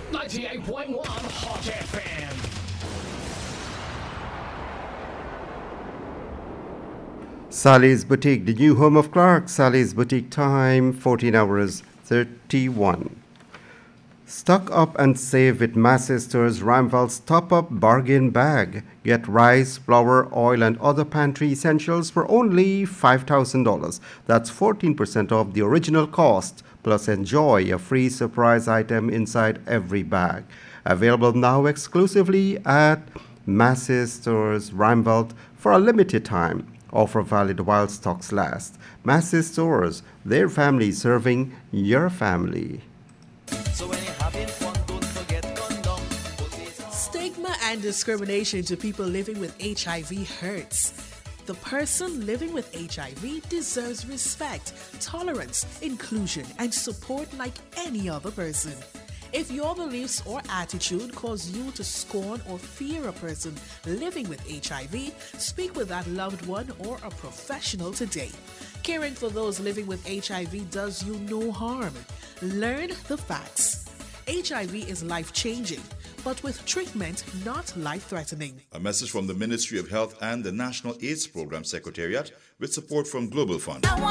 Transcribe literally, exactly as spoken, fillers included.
ninety-eight point one Hot F M. Sally's Boutique, the new home of Clark. Sally's Boutique time, fourteen hours thirty-one. Stock up and save with Massey Stores Ramval's top-up bargain bag. Get rice, flour, oil, and other pantry essentials for only five thousand dollars. That's fourteen percent off the original cost. Plus, enjoy a free surprise item inside every bag. Available now exclusively at Massey Stores Ramval for a limited time. Offer valid while stocks last. Massey Stores, their family serving your family. So when you're having fun, don't forget condom. Stigma and discrimination to people living with H I V hurts. The person living with H I V deserves respect, tolerance, inclusion, and support like any other person. If your beliefs or attitude cause you to scorn or fear a person living with H I V, speak with that loved one or a professional today. Caring for those living with H I V does you no harm. Learn the facts. H I V is life-changing, but with treatment, not life-threatening. A message from the Ministry of Health and the National AIDS Program Secretariat with support from Global Fund.